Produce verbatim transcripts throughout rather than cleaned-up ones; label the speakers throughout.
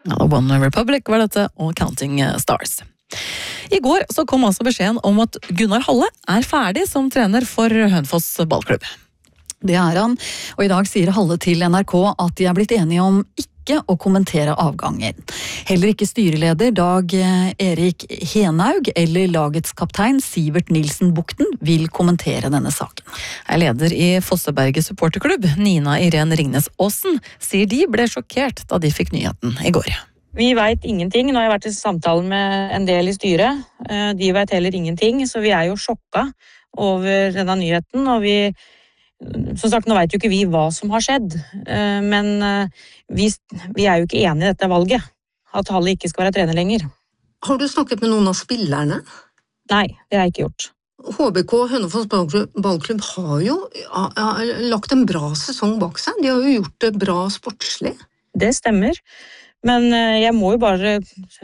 Speaker 1: Ja, One Republic var dette, og Counting Stars. I går så kom altså beskjeden om at Gunnar Halle er ferdig som trener for Hønefoss ballklubb.
Speaker 2: Det er han, og i dag sier Halle til N R K at de er blitt enige om ikke å kommentere avgangen. Heller ikke styreleder Dag Erik Henaug eller lagets kaptein Sivert Nilsen Bukten vil kommentere denne saken.
Speaker 1: Leder i Fosseberget supporterklubb, Nina Irene Ringnes Aasen, sier de ble sjokkert da de fikk nyheten i går.
Speaker 3: Vi vet ingenting. Nå har jeg vært i samtale med en del i styret. De vet heller ingenting, så vi er jo sjokka over denne nyheten, og vi Som sagt, nå vet jo ikke vi hva som har skjedd, men vi, vi er jo ikke enige i dette valget, at Halle ikke skal være trener lenger.
Speaker 4: Har du snakket med noen av spillerne?
Speaker 3: Nei, det har jeg ikke gjort.
Speaker 4: H B K Hønefoss ballklubb har jo har lagt en bra sesong bak seg. De har jo gjort det bra sportslig.
Speaker 3: Det stemmer, men jeg må jo bare,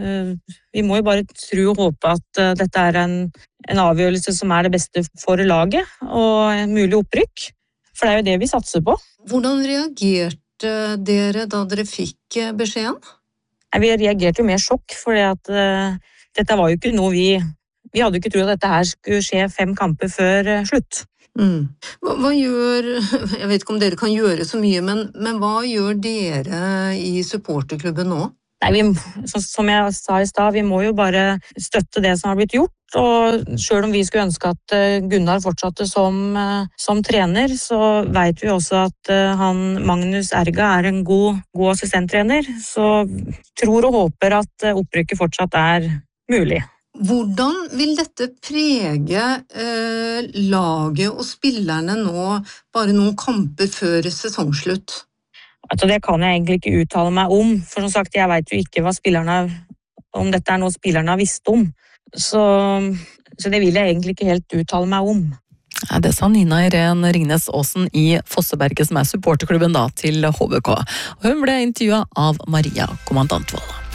Speaker 3: vi må jo bare tro og håpe at dette er en, en avgjørelse som er det beste for laget, og mulig opprykk. For det er jo det vi satser på.
Speaker 4: Hvordan reagerte dere da dere fikk beskjeden?
Speaker 3: Vi reagerte jo med sjokk, for uh, dette var jo ikke noe vi... Vi hadde jo ikke trodd at dette her skulle skje fem kamper før uh, slutt.
Speaker 4: Mm. Hva, hva gjør... Jeg vet ikke om dere kan gjøre så mye, men, men hva gjør dere i supporterklubben nå?
Speaker 3: Nei, vi, som jeg sa i stad, vi må jo bare støtte det som har blitt gjort, og selv om vi skulle ønske at Gunnar fortsatte som, som trener, så vet vi også at han, Magnus Erga er en god, god assistenttrener, så tror og håper at opprykket fortsatt er mulig.
Speaker 4: Hvordan vil dette prege eh, laget og spillerne nå bare noen kamper før sesongslutt?
Speaker 3: Altså, det kan jeg egentlig ikke uttale meg om, for som sagt, jeg vet jo ikke hva spillerne, om dette er noe spillerne har visst om. Så, så det vil jeg egentlig ikke helt uttale meg om.
Speaker 1: Ja, det sa Nina Irene Ringnes Aasen i Fosseberget, som er supporterklubben da, til H B K. Og hun ble intervjuet av Maria Kommandantvold.